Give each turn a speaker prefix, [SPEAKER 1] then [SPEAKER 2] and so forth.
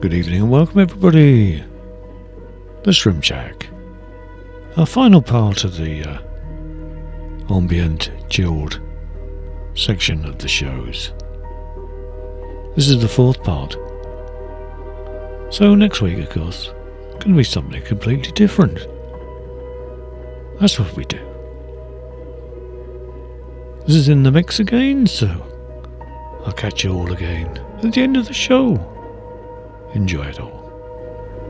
[SPEAKER 1] Good evening and welcome everybody. The Shrimp Shack. Our final part of the ambient, chilled section of the shows. This is the fourth part. So next week, of course, going to be something completely different. That's what we do. This is in the mix again, so I'll catch you all again at the end of the show. Enjoy it all.